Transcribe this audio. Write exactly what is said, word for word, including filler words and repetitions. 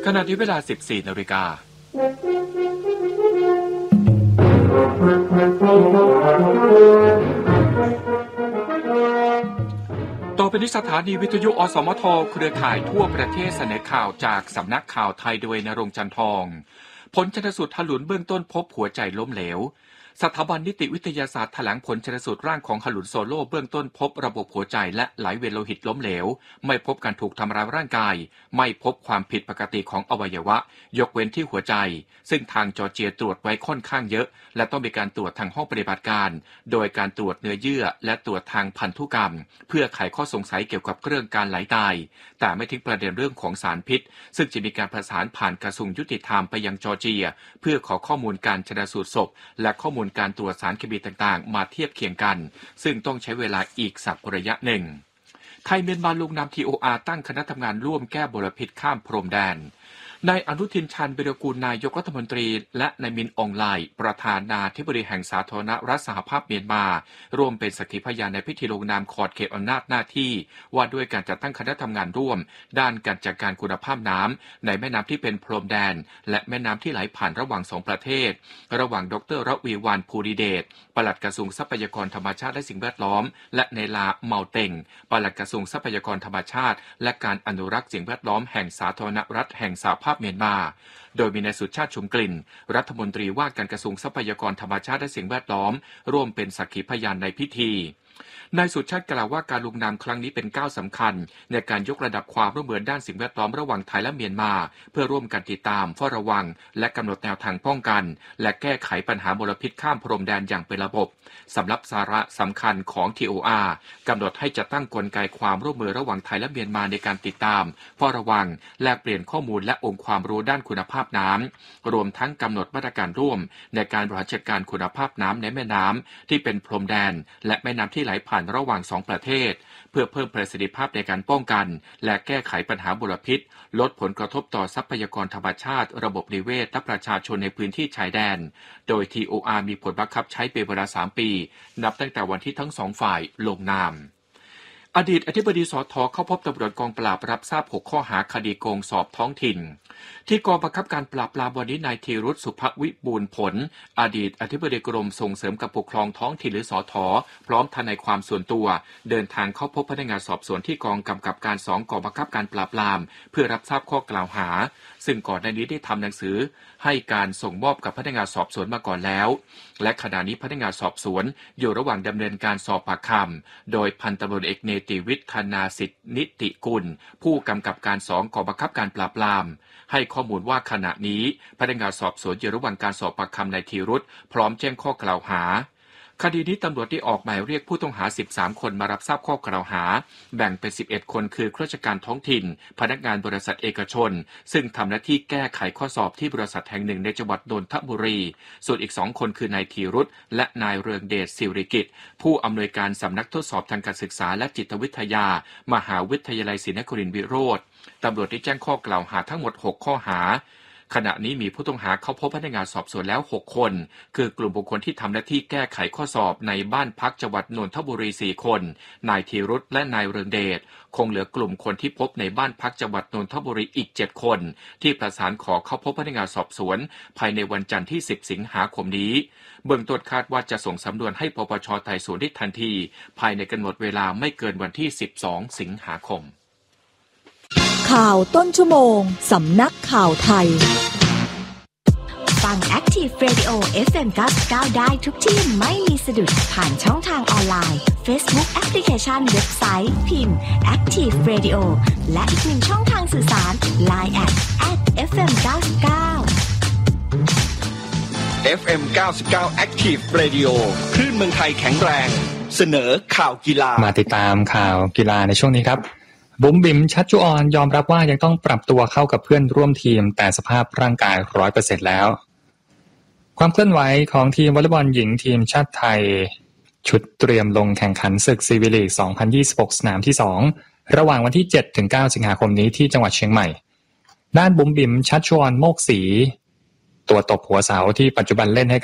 ขณะที่เวลา สิบสี่นาฬิกาต่อไปนี้สถานีวิทยุอสมทเครือข่ายทั่วประเทศเสนอข่าวจากสำนักข่าวไทยโดยณรงค์จันทองผลชันสูตรถลุนเบื้องต้นพบหัวใจล้มเหลวสถาบันนิติวิทยาศาสตร์แถลงผลชันสูตรร่างของขลุนโซโล่เบื้องต้นพบระบบหัวใจและไหลเวียนโลหิตล้มเหลวไม่พบการถูกทำร้ายร่างกายไม่พบความผิดปกติของอวัยวะยกเว้นที่หัวใจซึ่งทางจอร์เจียตรวจไว้ค่อนข้างเยอะและต้องมีการตรวจทางห้องปฏิบัติการโดยการตรวจเนื้อเยื่อและตรวจทางพันธุกรรมเพื่อไขข้อสงสัยเกี่ยวกับเรื่องการไหลตายแต่ไม่ทิ้งประเด็นเรื่องของสารพิษซึ่งจะมีการประสานผ่านกระทรวงยุติธรรมไปยังจอร์เจียเพื่อขอข้อมูลการชันสูตรศพและข้อมูลการตรวจสารเคมีต่างๆมาเทียบเคียงกันซึ่งต้องใช้เวลาอีกสักระยะหนึ่งไทยเมียนมาลงนาม ที โอ อาร์ ตั้งคณะทำงานร่วมแก้มลพิษข้ามพรมแดนนายอนุทินชาญวิรากูลนายกรัฐมนตรีและนายมินอองไลประธานาธิบดีแห่งสาธารณรัฐสหภาพเมียนมาร่วมเป็นสักขีพยานในพิธีลงนามขอดเขตอำนาจหน้าที่ว่าด้วยการจัดตั้งคณะทำงานร่วมด้านการจัดการคุณภาพน้ำในแม่น้ำที่เป็นพรมแดนและแม่น้ำที่ไหลผ่านระหว่างสองประเทศระหว่างดร.ระวีวรรณภูริเดชปลัดกระทรวงทรัพยากรธรรมชาติและสิ่งแวดล้อมและเนลาเมาเต็งปลัดกระทรวงทรัพยากรธรรมชาติและการอนุรักษ์สิ่งแวดล้อมแห่งสาธารณรัฐแห่งสหภาพเมียนมาโดยมีนายสุชาติชุมกลิ่นรัฐมนตรีว่าการกระทรวงทรัพยากรธรรมชาติและสิ่งแวดล้อมร่วมเป็นสักขีพยานในพิธีนายสุชาติกล่าวว่าการลงนามครั้งนี้เป็นก้าวสำคัญในการยกระดับความร่วมมือด้านสิ่งแวดล้อมระหว่างไทยและเมียนมาเพื่อร่วมกันติดตามเฝ้าระวังและกำหนดแนวทางป้องกันและแก้ไขปัญหามลพิษข้ามพรมแดนอย่างเป็นระบบสำหรับสาระสำคัญของ ที โอ อาร์ กำหนดให้จัดตั้งกลไกความร่วมมือระหว่างไทยและเมียนมาในการติดตามเฝ้าระวังแลกเปลี่ยนข้อมูลและองค์ความรู้ด้านคุณภาพน้ำรวมทั้งกำหนดมาตรการร่วมในการบริหารจัดการคุณภาพน้ำในแม่น้ำที่เป็นพรมแดนและแม่น้ำที่ไหลผ่านระหว่างสองประเทศเพื่อเพิ่มประสิทธิภาพในการป้องกันและแก้ไขปัญหามลพิษลดผลกระทบต่อทรัพยากรธรรมชาติระบบนิเวศและประชาชนในพื้นที่ชายแดนโดย ที โอ อาร์ มีผลบังคับใช้เป็นเวลาสามปีนับตั้งแต่วันที่ทั้งสองฝ่ายลงนามอดีตอธิบดีสท.เข้าพบตำรวจกองปราบรับทราบหกข้อหาคดีโกงสอบท้องถิ่นที่กองบังคับการปราบปรามวันนี้นายธีรุษสุภวิบูลย์ผลอดีตอธิบดีกรมส่งเสริมการปกครองท้องถิ่นหรือสท.พร้อมทนายความส่วนตัวเดินทางเข้าพบพนักงานสอบสวนที่กองกำกับการสองกองบังคับการปราบปรามเพื่อรับทราบข้อกล่าวหาซึ่งก่อนหน้านี้ได้ทำหนังสือให้การส่งมอบกับพนักงานสอบสวนมาก่อนแล้วและขณะนี้พนักงานสอบสวนอยู่ระหว่างดำเนินการสอบปากคำโดยพันตำรวจเอกเนติวิทย์ ธนาสิทธินิติกุลผู้กำกับการสองกองบังคับการปราบปรามให้ข้อมูลว่าขณะนี้พนักงานสอบสวนอยู่ระหว่างการสอบปากคำนายธีรุษพร้อมแจ้งข้อกล่าวหาคดีนี้ตำรวจได้ออกหมายเรียกผู้ต้องหาสิบสามคนมารับทราบข้อกล่าวหาแบ่งเป็นสิบเอ็ดคนคือข้าราชการท้องถิ่นพนักงานบริษัทเอกชนซึ่งทำหน้าที่แก้ไขข้อสอบที่บริษัทแห่งหนึ่งในจังหวัดนนทบุรีส่วนอีกสองคนคือนายธีรุษและนายเรืองเดชสิริกิจผู้อำนวยการสำนักทดสอบทางการศึกษาและจิตวิทยามหาวิทยาลัยศรีนครินทร์วิโรธตำรวจได้แจ้งข้อกล่าวหาทั้งหมดหกข้อหาขณะนี้มีผู้ต้องหาเข้าพบพนักงานสอบสวนแล้วหกคนคือกลุ่มบุคคลที่ทำหน้าที่แก้ไขข้อสอบในบ้านพักจังหวัดนนทบุรีสี่คนนายธีรุษและนายเรืองเดชคงเหลือกลุ่มคนที่พบในบ้านพักจังหวัดนนทบุรีอีกเจ็ดคนที่ประสานขอเข้าพบพนักงานสอบสวนภายในวันจันทร์ที่สิบสิงหาคมนี้เบื้องต้นคาดว่าจะส่งสำนวนให้ปปช.ไต่สวนได้ทันทีภายในกำหนดเวลาไม่เกินวันที่สิบสองสิงหาคมข่าวต้นชั่วโมงสำนักข่าวไทยฟัง Active Radio เอฟ เอ็ม เก้าสิบเก้าได้ทุกที่ไม่มีสะดุดผ่านช่องทางออนไลน์ Facebook Application เว็บไซต์พิมพ์ Active Radio และอีกหนึ่งช่องทางสื่อสาร ไลน์ แอท แอท เอฟ เอ็ม เก้าสิบเก้าเอฟ เอ็ม เก้าสิบเก้า Active Radio คลื่นเมืองไทยแข็งแรงเสนอข่าวกีฬามาติดตามข่าวกีฬาในช่วงนี้ครับบุ๋มบิ๋มชัชจุออนยอมรับว่ายังต้องปรับตัวเข้ากับเพื่อนร่วมทีมแต่สภาพร่างกาย ร้อยเปอร์เซ็นต์ แล้วความเคลื่อนไหวของทีมวอลเลย์บอลหญิงทีมชาติไทยชุดเตรียมลงแข่งขันศึกซีวิลีกสองพันยี่สิบหกสนามที่สองระหว่างวันที่ เจ็ดถึงเก้า สิงหาคมนี้ที่จังหวัดเชียงใหม่ด้านบุ๋มบิ๋มชัชจุออนโมกศรีตัวตบหัวเสาที่ปัจจุบันเล่นให้